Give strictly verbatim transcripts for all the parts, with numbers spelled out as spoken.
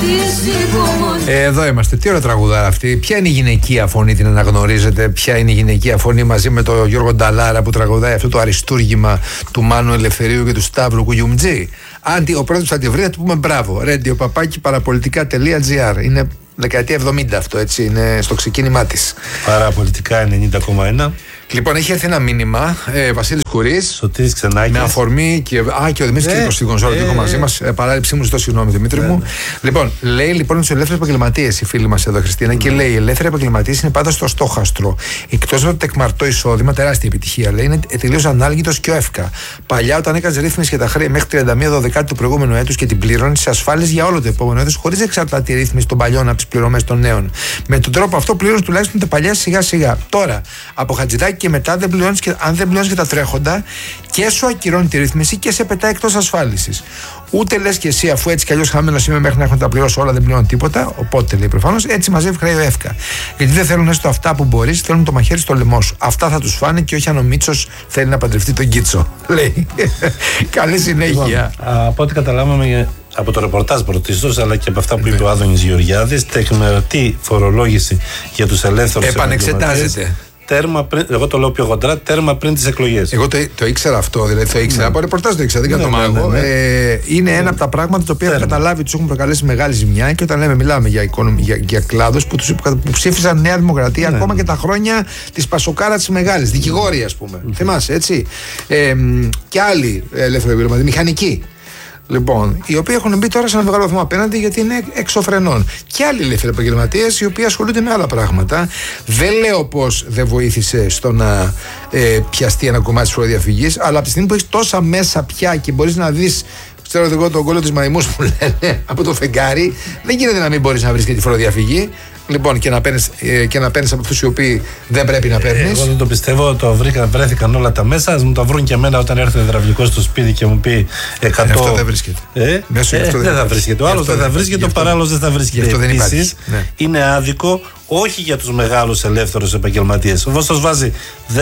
Ε, εδώ είμαστε. Τι ώρα τραγουδάρα αυτή. Ποια είναι η γυναικεία φωνή, την αναγνωρίζετε? Ποια είναι η γυναικεία φωνή μαζί με τον Γιώργο Νταλάρα που τραγουδάει αυτό το αριστούργημα του Μάνου Ελευθερίου και του Σταύρου Κουγιουμτζή? Άντι, ο πρώτος θα τη βρει, θα του πούμε μπράβο. Radio παπάκι παραπολιτικά τελεία τζι άρ. Είναι δεκαετία εβδομήντα αυτό, έτσι. Είναι στο ξεκίνημά της. Παραπολιτικά ενενήντα κόμμα ένα. Λοιπόν, έχει έρθει ένα μήνυμα, ε, Βασίλης Κουρής, Σωτήρης Ξενάκης. με αφορμή και. Α, και ο Δημήτρης Κύρκος στην κονσόλα του μαζί μας. Ε, παράληψή μου, ζητώ συγγνώμη, Δημήτρη ε, μου. ναι. Λοιπόν, λέει λοιπόν τους ελεύθερους επαγγελματίες η φίλη μας εδώ, Χριστίνα, mm. και λέει: οι ελεύθεροι επαγγελματίες είναι πάντα στο στόχαστρο. Εκτός από το τεκμαρτό εισόδημα, τεράστια επιτυχία, λέει, είναι τελείως ανάλγητος και ο ΕΦΚΑ. Παλιά, όταν έκανε ρύθμιση για τα χρέη μέχρι τριάντα μία Δεκεμβρίου του προηγούμενου έτους και την πλήρωνε σε ασφάλειες για όλο το επόμενο έτος, χωρίς εξαρτάτη ρύθμιση των παλιών από τις πληρωμές των νέων. Με τον τρόπο αυτό πλήρωνε τουλάχιστον τα παλιά σιγά-σιγά. Τώρα, από Χατζηδάκη και μετά δεν πληρώνει. Και αν δεν πληρώνεις και τα τρέχοντα, και σου ακυρώνει τη ρύθμιση και σε πετάει εκτός ασφάλισης. Ούτε λες και εσύ, αφού έτσι κι αλλιώς χαμένος είμαι μέχρι να έχω τα πληρώσω όλα, δεν πληρώνω τίποτα. Οπότε λέει προφανώς έτσι μαζεύει χρέη ο ΕΦΚΑ. Γιατί δεν θέλουν έστω αυτά που μπορείς, θέλουν το μαχαίρι στο λαιμό σου. Αυτά θα τους φάνε και όχι αν ο Μίτσος θέλει να παντρευτεί τον Κίτσο. Λέει. Καλή συνέχεια. Λοιπόν, από ό,τι καταλάβαμε από το ρεπορτάζ πρωτίστως, αλλά και από αυτά που είπε ο Άδωνης Γεωργιάδης, τεκμερατή φορολόγηση για τους ελεύθερους. Επανεξετάζεται. Τέρμα πριν, εγώ το λέω πιο χοντρά, τέρμα πριν τις εκλογές. Εγώ το, το ήξερα αυτό, δηλαδή το ήξερα. Ναι. Από ρεπορτάζ το ήξερα, δεν ναι, κατάλαβα. Ναι, ναι, ναι. ε, είναι ναι. ένα από τα πράγματα τα οποία έχω καταλάβει τους έχουν προκαλέσει μεγάλη ζημιά, και όταν λέμε, μιλάμε για, για, για κλάδους που, τους, που ψήφισαν Νέα Δημοκρατία ναι, ακόμα ναι. και τα χρόνια της Πασοκάρα της Μεγάλης, δικηγόροι ας πούμε. Mm-hmm. Θυμάσαι, έτσι. Ε, και άλλοι ελεύθεροι επαγγελματίες, μηχανικοί. Λοιπόν, οι οποίοι έχουν μπει τώρα σε ένα μεγάλο βαθμό απέναντι γιατί είναι εξωφρενών. Και άλλοι ελεύθεροι επαγγελματίες οι οποίοι ασχολούνται με άλλα πράγματα. Δεν λέω πως δεν βοήθησε στο να ε, πιαστεί ένα κομμάτι της φοροδιαφυγής, αλλά από τη στιγμή που έχεις τόσα μέσα πια και μπορείς να δεις, ξέρω εγώ, τον κόλλο της μαϊμούς που λένε από το φεγγάρι, δεν γίνεται να μην μπορείς να βρεις και τη φοροδιαφυγή. Λοιπόν, και να παίρνεις, ε, και να παίρνεις από αυτούς οι οποίοι δεν πρέπει να παίρνεις. Εγώ δεν το πιστεύω, το βρήκα, βρέθηκαν όλα τα μέσα. Ας μου τα βρουν και εμένα όταν έρθει ο υδραυλικός στο σπίτι και μου πει εκατό. Αυτό δεν βρίσκεται. Ε, Μέσω, ε, αυτό δεν θα βρίσκεται. Ο άλλος δεν θα βρίσκεται, ο παράλληλος δεν θα βρίσκεται. Επίσης, ναι. είναι άδικο όχι για τους μεγάλους ελεύθερους επαγγελματίες. Ο Βόστος βάζει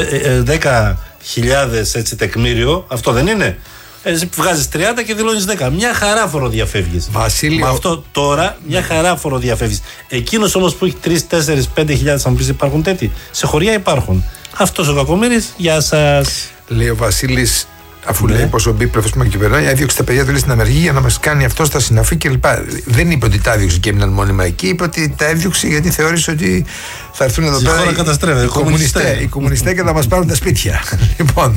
δέκα χιλιάδες τεκμήριο, αυτό δεν είναι. Εσύ βγάζεις τριάντα και δηλώνεις δέκα. Μια χαρά φοροδιαφεύγεις. Βασίλειο. Με αυτό τώρα μια χαρά φοροδιαφεύγεις. Εκείνος όμως που έχει τρεις, τέσσερις, πέντε χιλιάδες, αν πεις υπάρχουν τέτοιοι. Σε χωριά υπάρχουν. Αυτός ο κακομοίρης, γεια σας. Λέει ο Βασίλης, αφού ναι. λέει πόσο μπίπλεφος που με κυβερνάει, έδιωξε τα παιδιά του στην αμεργή για να μας κάνει αυτό στα συναφή κλπ. Δεν είπε ότι τα έδιωξε και έμειναν μόνιμα εκεί. Είπε ότι τα έδιωξε γιατί θεώρησε ότι θα έρθουν εδώ πέρα οι, οι κομμουνιστές οι κομμουνιστές και θα μας πάρουν τα σπίτια. Λοιπόν,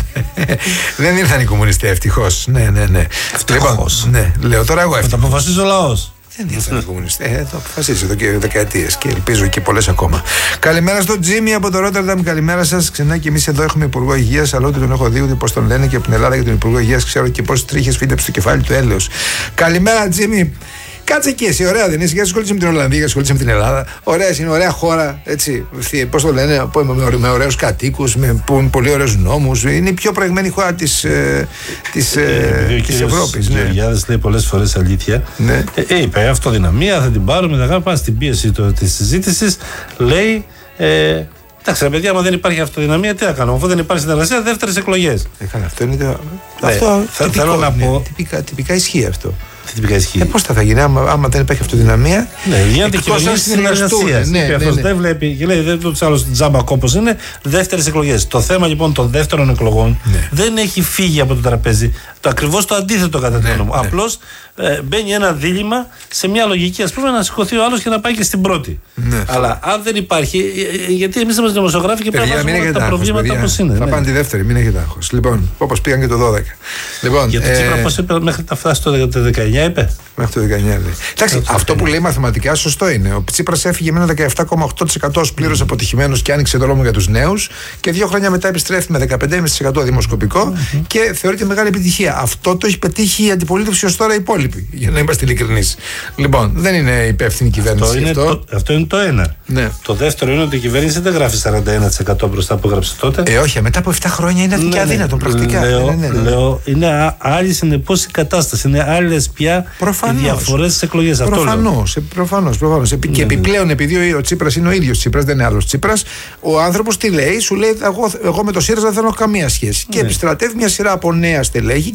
δεν ήρθαν οι κομμουνιστές, ευτυχώς. Ναι, ναι, ναι. Ευτυχώς. Λοιπόν, ναι, λέω τώρα εγώ ευτυχώς. Θα αποφασίζει ο λαός. Δεν ήρθαν οι κομμουνιστές. Ε, το αποφασίζει εδώ και δεκαετίες και ελπίζω και πολλές ακόμα. Καλημέρα στον Τζίμι από το Ρότερνταμ. Καλημέρα σας. Ξανά και εμείς εδώ έχουμε Υπουργό Υγείας, αλλά ούτε τον έχω δει ούτε πώς τον λένε, και από την Ελλάδα για τον Υπουργό Υγείας ξέρω και πόσες τρίχες φύτεψε στο κεφάλι του έλεος. Καλημέρα, Τζίμι. Κάτσε και εσύ, ωραία δεν είσαι? Γιατί ασχολείσαι με την Ολλανδία, ασχολείσαι με την Ελλάδα. Ωραία, είναι ωραία χώρα, έτσι. Πώς το λένε, με, με ωραίους κατοίκους, με, με πολύ ωραίους νόμους. Είναι η πιο προηγμένη χώρα της, ε, της, ε, ε, της Ευρώπης. Ο Γεωργιάδης ναι. λέει πολλές φορές αλήθεια. Ναι. Ε, είπε αυτοδυναμία, θα την πάρουμε, θα πάμε στην πίεση της συζήτησης. Λέει. Ε, Εντάξει, παιδιά, άμα δεν υπάρχει αυτοδυναμία, τι θα κάνουμε? Αφού δεν υπάρχει συνεργασία, δεύτερες εκλογές. Ε, αυτό είναι το. Ναι, αυτό θα, τυπικό, θέλω να πω. Ναι, τυπικά, τυπικά ισχύει αυτό. Τι τυπικά ισχύει. Ε, πώς θα, θα γίνει, άμα, άμα δεν υπάρχει αυτοδυναμία. Ναι, γίνεται κοινωνία συνεργασία. Ναι, ναι, ναι, ναι. Δεν βλέπει και λέει: δεν του άλλου τζάμπα κόπος είναι. Δεύτερες εκλογές. Το θέμα λοιπόν των δεύτερων εκλογών ναι. δεν έχει φύγει από το τραπέζι. Το ακριβώς το αντίθετο κατά τη γνώμη μου. Απλώς ε, μπαίνει ένα δίλημμα σε μια λογική, ας πούμε, να σηκωθεί ο άλλος και να πάει και στην πρώτη. Ναι. Αλλά αν δεν υπάρχει, ε, ε, γιατί εμείς είμαστε δημοσιογράφοι και πρέπει να βάζουμε τα προβλήματα όπως είναι. Θα ναι. πάνε τη δεύτερη, μην έχετε άγχος. Λοιπόν, όπως πήγαν και το δώδεκα. Λοιπόν, για το ε, Τσίπρα, πώς είπε, μέχρι να φτάσει το δεκαεννιά, είπε. Μέχρι το δεκαεννιά λέει. Εντάξει, αυτό που λέει μαθηματικά σωστό είναι. Ο Τσίπρας έφυγε με ένα δεκαεπτά κόμμα οκτώ τοις εκατό ως πλήρως αποτυχημένος και άνοιξε δρόμο για τους νέους, και δύο χρόνια μετά επιστρέφει με δεκαπέντε κόμμα πέντε τοις εκατό δημοσκοπικό mm-hmm. και θεωρείται μεγάλη επιτυχία. Αυτό το έχει πετύχει η αντιπολίτευση ως τώρα οι υπόλοιποι, για να είμαστε ειλικρινείς. Λοιπόν, δεν είναι υπεύθυνη η κυβέρνηση. Αυτό είναι, αυτό. Το, αυτό είναι το ένα. Ναι. Το δεύτερο είναι ότι η κυβέρνηση δεν γράφει σαράντα ένα τοις εκατό μπροστά που έγραψε τότε. Ε, όχι, μετά από επτά χρόνια είναι και αδύνατο πρακτικά. Λέω, ναι, ναι, ναι. λέω είναι άλλη συνεπώς η κατάσταση. Είναι άλλες πια οι διαφορές στις εκλογές. Προφανώς. Προφανώς, προφανώς. Ναι, και επιπλέον, επειδή ο Τσίπρας είναι ο ίδιος Τσίπρας, δεν είναι άλλος Τσίπρας, ο άνθρωπος τι λέει, σου λέει: Εγώ, εγώ με το ΣΥΡΙΖΑ δεν θέλω καμία σχέση. Ναι. Και επιστρατεύει μια σειρά από νέα στελέχη,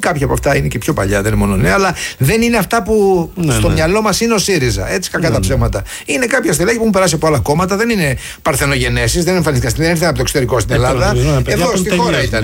κάποια από αυτά είναι και πιο παλιά, δεν είναι μόνο νέα, αλλά δεν είναι αυτά που ναι, στο ναι. μυαλό μας είναι ο ΣΥΡΙΖΑ. Έτσι, κακά ναι, τα ψέματα. Ναι. Είναι κάποια στελέχη που έχουν περάσει από άλλα κόμματα, δεν είναι παρθενογενέσεις, δεν εμφανίστηκαν, δεν ήρθαν από το εξωτερικό στην Ελλάδα. Εδώ στη χώρα ήταν.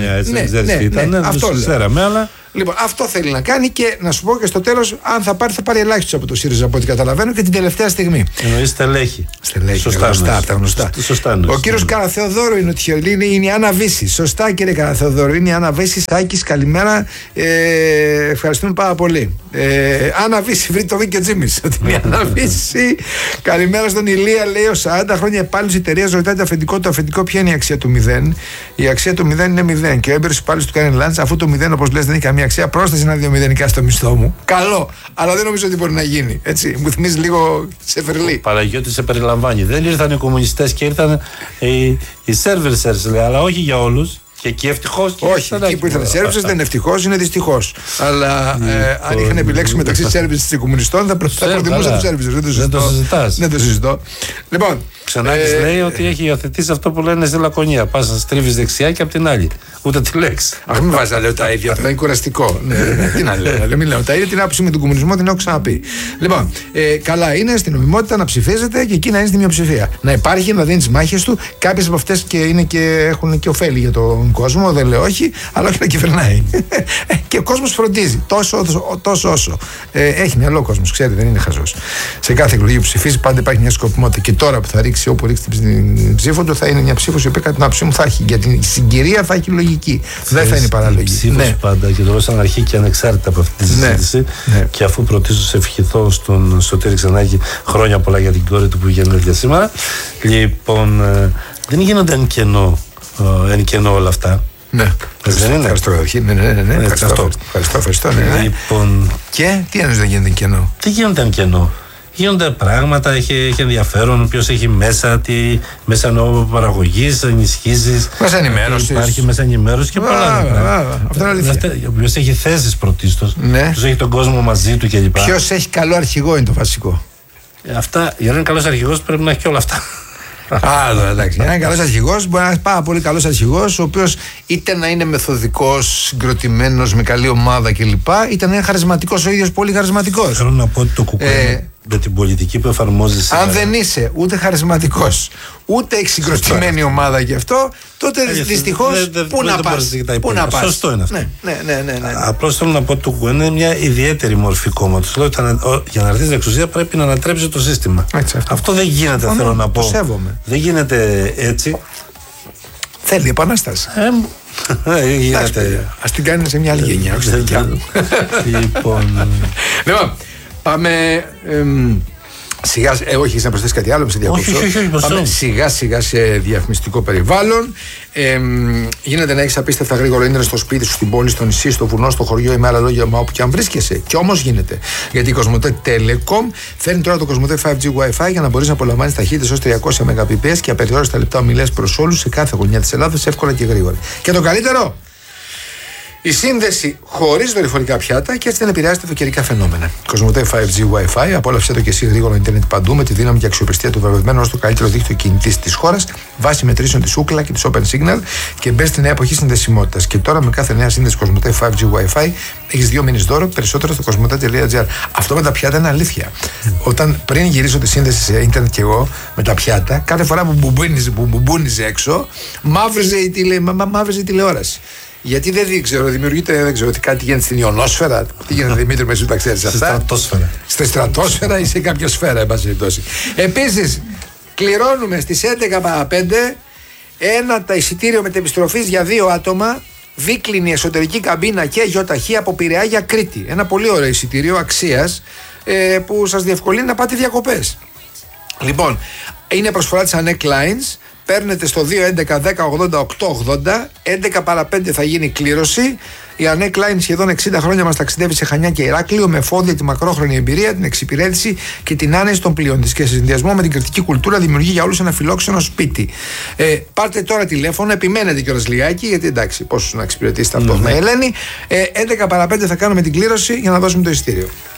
Αυτό λέω. Λοιπόν, αυτό θέλει να κάνει και να σου πω και στο τέλος, αν θα πάρει, θα πάρει ελάχιστο από το ΣΥΡΙΖΑ από ό,τι καταλαβαίνω και την τελευταία στιγμή. Εννοεί στελέχη. Στελέχη, σωστά, γνωστά, τα γνωστά. Σωστά, ο κύριος Καραθεοδόρου είναι ο τυχερή, είναι, είναι η Άννα Βύση. Σωστά, κύριε Καραθεοδόρου, είναι η Άννα Βύση. Άκης, καλημέρα. Ε, ευχαριστούμε πάρα πολύ. Ε, Άννα Βύση, βρει το δίκιο Τζίμις. Ότι είναι η Άννα Βύση. Καλημέρα στον Ηλία, λέει ο σαράντα χρόνια υπάλληλος εταιρείας ρωτάει το αφεντικό. Το αφεντικό ποια είναι η αξία του μηδέν. Η αξία του μηδέν είναι μηδέν. Και ο έμπειρος υπάλληλος του κάνει λάντς, αφού το μηδέν, όπως λες, δεν έχει καμία αξία. Πρόσθεση ένα-δύο μηδενικά στο μισθό μου. Καλό, αλλά δεν νομίζω ότι μπορεί να γίνει. Έτσι, μου θυμίζει λίγο σε Φερλί. Παναγιώτη σε περιλαμβάνει. Δεν ήρθαν οι κομμουνιστές και ήρθαν οι, οι servicers, λέει, αλλά όχι για όλους. Και εκεί ευτυχώς. Όχι, εκεί που ήρθαν οι servicers δεν είναι ευτυχώς, είναι δυστυχώς. Αλλά ε, αν είχαν επιλέξει μεταξύ servicers και κομμουνιστών θα προτιμούσαν τους servicers. Δεν το συζητάς. Δεν το συζητώ. Λοιπόν. Ξανάκης ε, λέει ότι έχει υιοθετήσει αυτό που λένε στη Λακωνία. Πας να στρίβεις δεξιά και από την άλλη. Ούτε τη λέξη. Αχ, μην βάζει να λέω τα ίδια. Αυτό είναι κουραστικό. ναι, ναι, τι να λέω. Μην λέω τα ίδια. Την άποψη με τον κομμουνισμό την έχω ξαναπεί. Λοιπόν, ε, καλά είναι στην νομιμότητα να ψηφίζετε και εκεί να είναι στη μειοψηφία. Να υπάρχει, να δίνει τι μάχες του. Κάποιες από αυτές και, είναι και έχουν και ωφέλη για τον κόσμο. Δεν λέω όχι, αλλά όχι να κυβερνάει. Και ο κόσμος φροντίζει τόσο, τόσο όσο. Ε, έχει μυαλό ο κόσμος, ξέρει, δεν είναι χαζός. Σε κάθε εκλογή που ψηφίζει πάντα υπάρχει μια σκοπιμότητα. Και τώρα που θα ρίξει όπου ρίξει την ψήφο του θα είναι μια ψήφο η οποία κατά την άποψή μου θα έχει. Για την συγκυρία θα έχει λογική. Θες, δεν θα είναι παραλογική. Ψήφος ναι. πάντα και το σαν αρχή και ανεξάρτητα από αυτή τη συζήτηση. Ναι. Ναι. Και αφού πρωτίστω σε ευχηθώ στον Σωτήρη Ξανάκη χρόνια πολλά για την κόρη του που γεννήθηκε σήμερα. Λοιπόν, δεν γίνονται εν κενό, εν κενό όλα αυτά. Ναι, δεν είναι. Ευχαριστώ καταρχήν. Ναι, ναι, ναι, ναι. Ευχαριστώ, ευχαριστώ, ευχαριστώ, ναι, ναι. Λοιπόν, και τι εννοείς δεν γίνεται εν κενό. Τι γίνεται εν κενό. Γίνονται πράγματα, έχει, έχει ενδιαφέρον, ποιος έχει μέσα, τι μέσα εννοώ παραγωγής, ενισχύσεις. Μέσα ενημέρωσης. Υπάρχει μέσα ενημέρωση και πολλά άλλα πράγματα. Αυτό είναι αλήθεια. Ποιος έχει θέσεις πρωτίστως, ναι. ποιος έχει τον κόσμο μαζί του κλπ. Ποιος έχει καλό αρχηγό είναι το βασικό. Αυτά, για να είναι καλός αρχηγός πρέπει να έχει και όλα αυτά. Α, εντάξει. Ένα καλό αρχηγό μπορεί να είναι πάρα πολύ καλό αρχηγό, ο οποίο είτε να είναι μεθοδικό, συγκροτημένο με καλή ομάδα κλπ. Είτε να είναι χαρισματικό ο ίδιο, πολύ χαρισματικό. Θέλω να πω ότι το κουκουέ ε, με την πολιτική που εφαρμόζει σήμερα. Αν δεν είσαι ούτε χαρισματικό, ούτε έχει συγκροτημένη ομάδα γι' αυτό, τότε δυστυχώς πού να πας. Πού να πας. Σωστό είναι αυτό. Ναι, ναι, ναι, ναι, ναι. Απλώς θέλω να πω ότι το κουκουέ είναι μια ιδιαίτερη μορφή κόμματος. Λέω ότι για να έρθει στην εξουσία πρέπει να ανατρέψει το σύστημα. Έτσι, αυτό. αυτό δεν γίνεται, θέλω να πω. Το σέβομαι. Δεν γίνεται έτσι. Θέλει επανάσταση. Ε, γίνεται. Ας την κάνει σε μια άλλη γενιά, όχι στη δικιά μου. Λοιπόν. Λοιπόν, πάμε. Σιγά, ε, όχι, να προσθέσει κάτι άλλο, σε διακόψω. Πάμε σιγά σιγά σε διαφημιστικό περιβάλλον. Ε, γίνεται να έχει απίστευτα γρήγορο ίντερνετ στο σπίτι σου, στην πόλη, στο νησί, στο βουνό, στο χωριό ή με άλλα λόγια, μα όπου και αν βρίσκεσαι. Και όμως γίνεται. Γιατί η Κοσμοτέ Telecom φέρνει τώρα το Κοσμοτέ φάιβ τζι Wi-Fi για να μπορεί να απολαμβάνει ταχύτητες ως τριακόσια μεγαμπιτ και απεριόριστα λεπτά ομιλίες προς όλους σε κάθε γωνιά της Ελλάδας, εύκολα και γρήγορα. Και το καλύτερο! Η σύνδεση χωρίς δορυφορικά πιάτα και έτσι δεν επηρεάζεται καιρικά φαινόμενα. Κοσμοτέ φάιβ τζι Wi-Fi, απόλαυσέ το και εσύ γρήγορο Ιντερνετ παντού με τη δύναμη και αξιοπιστία του βραβευμένου ως το καλύτερο δίκτυο κινητής της χώρας, βάσει μετρήσεων της Ookla και της Open Signal και μπες στη νέα εποχή συνδεσιμότητας. Και τώρα με κάθε νέα σύνδεση Κοσμοτέ φάιβ τζι Wi-Fi έχεις δύο μήνες δώρο, περισσότερο στο κοσμοτέ τελεία τζι άρ. Αυτό με τα πιάτα είναι αλήθεια. Όταν πριν γυρίσω τη σύνδεση σε Ιντερνετ και εγώ με τα πιάτα, κάθε φορά που μπουμπούνιζε έξω, μαύριζε η, τηλε, μαύριζε η τηλεόραση. Γιατί δεν ξέρω, δημιουργείται, δεν ξέρω, ότι κάτι γίνεται στην ιονόσφαιρα. Τι γίνεται, Δημήτρη, με εσύ τα ξέρεις αυτά. Στη στρατόσφαιρα. Στη στρατόσφαιρα ή σε κάποια σφαίρα, εν πάση περιπτώσει. Επίσης, κληρώνουμε στις έντεκα παρά πέντε ένα τα εισιτήριο μετεπιστροφής για δύο άτομα, δίκλινη εσωτερική καμπίνα και γιοταχή από Πειραιά για Κρήτη. Ένα πολύ ωραίο εισιτήριο αξίας ε, που σας διευκολύνει να πάτε διακοπές. Λοιπόν, είναι προσφορά της Anec Lines. Παίρνετε στο δύο έντεκα δέκα ογδόντα οκτώ ογδόντα, έντεκα παρά πέντε θα γίνει κλήρωση. Η Anec Line σχεδόν εξήντα χρόνια μας ταξιδεύει σε Χανιά και Ηράκλειο με φόδια τη μακρόχρονη εμπειρία, την εξυπηρέτηση και την άνεση των πλοίων της. Και σε συνδυασμό με την κριτική κουλτούρα δημιουργεί για όλους ένα φιλόξενο σπίτι. Ε, πάρτε τώρα τηλέφωνο, επιμένετε κιόλας λιγάκι, γιατί εντάξει, πόσους να εξυπηρετήσετε αυτό με Ελένη. Ε, έντεκα παρά πέντε θα κάνουμε την κλήρωση για να δώσουμε το εισιτήριο.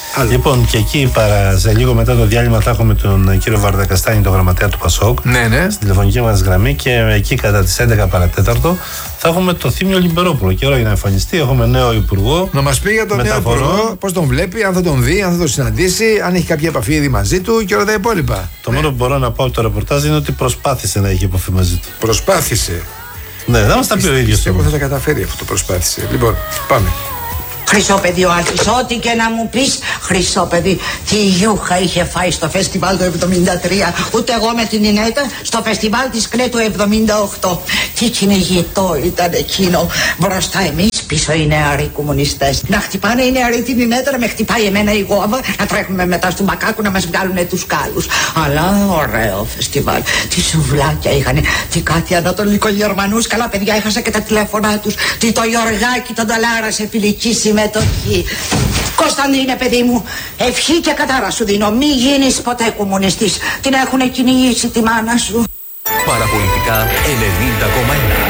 Άλλο. Λοιπόν, και εκεί παρα, σε λίγο μετά το διάλειμμα θα έχουμε τον κύριο Βαρδακαστάνη, τον γραμματέα του Πασόκ. Ναι, ναι. Στην τηλεφωνική μας γραμμή και εκεί κατά τις έντεκα παρατέταρτο θα έχουμε το Θήμιο Λιμπερόπουλο. Καιρό για να εμφανιστεί. Έχουμε νέο υπουργό. Να μας πει για τον μεταφορών. νέο υπουργό, πώς τον βλέπει, αν θα τον δει, αν θα τον συναντήσει, αν έχει κάποια επαφή ήδη μαζί του και όλα τα υπόλοιπα. Το ναι. μόνο που μπορώ να πω από το ρεπορτάζ είναι ότι προσπάθησε να έχει επαφή μαζί του. Προσπάθησε. Ναι, θα μας τα πει ο ίδιος. Εγώ θα τα καταφέρει αυτό το προσπάθησε. Λοιπόν, πάμε. Χρυσό παιδί ο Άλφης, ό,τι και να μου πεις, χρυσό παιδί, τι γιούχα είχε φάει στο φεστιβάλ του εβδομήντα τρία, ούτε εγώ με την Ινέτα στο φεστιβάλ της Κρέτου εβδομήντα οκτώ. Τι κυνηγητό ήταν εκείνο, μπροστά εμείς, πίσω οι νεαροί κομμουνιστές. Να χτυπάνε οι νεαροί την Ινέτα, να με χτυπάει εμένα η Γόβα, να τρέχουμε μετά στον Μπακάκου να μας βγάλουν τους κάλους. Αλλά ωραίο φεστιβάλ, τι σουβλάκια είχανε, τι κάτι ανατολικογερμανούς, καλά παιδιά, έχασα και τα τηλέφωνά τους, τι το Γιωργάκι τον Ταλάρα σε φιλική συμμετοχή. Κωνσταντίνε παιδί μου, ευχή και κατάρα σου δίνω, μη γίνεις ποτέ κομμουνιστής. Την έχουνε κυνηγήσει τη μάνα σου. Παραπολιτικά ενενήντα κόμμα ένα.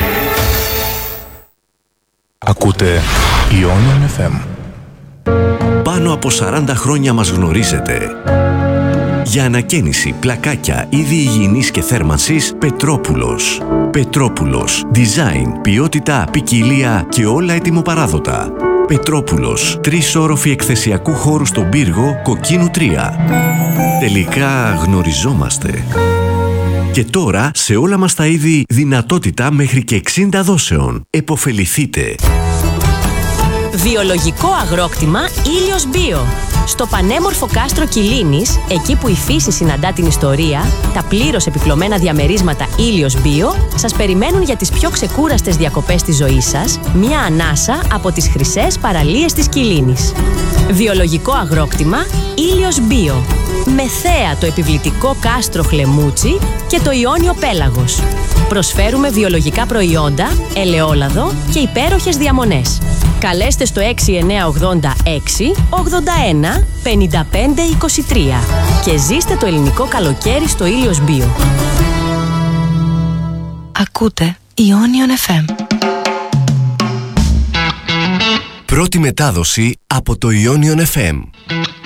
Ακούτε Ionian εφ εμ. Πάνω από σαράντα χρόνια μας γνωρίζετε. Για ανακαίνιση, πλακάκια, είδη υγιεινής και θέρμανσης, Πετρόπουλος. Πετρόπουλος. Design, ποιότητα, ποικιλία και όλα ετοιμοπαράδοτα. Πετρόπουλος. Τρεις όροφοι εκθεσιακού χώρου στον πύργο, Κοκκίνου τρία. Τελικά γνωριζόμαστε. Και τώρα σε όλα μας τα είδη δυνατότητα μέχρι και εξήντα δόσεων. Εποφεληθείτε. Βιολογικό αγρόκτημα Ήλιος Bio. Στο πανέμορφο κάστρο Κιλίνης, εκεί που η φύση συναντά την ιστορία, τα πλήρως επιπλωμένα διαμερίσματα Ήλιος Bio σας περιμένουν για τις πιο ξεκούραστες διακοπές της ζωής σας, μια ανάσα από τις χρυσές παραλίες της Κιλίνης. Βιολογικό αγρόκτημα Ήλιος Bio. Με θέα το επιβλητικό κάστρο Χλεμούτσι και το Ιόνιο Πέλαγος. Προσφέρουμε βιολογικά προϊόντα, ελαιόλαδο και υπέροχες διαμονές. Καλέστε στο έξι εννιά ογδόντα έξι ογδόντα ένα πενήντα πέντε είκοσι τρία και ζήστε το ελληνικό καλοκαίρι στο Ήλιος Bio. Ακούτε Ionian εφ εμ. Πρώτη μετάδοση από το Ionian εφ εμ.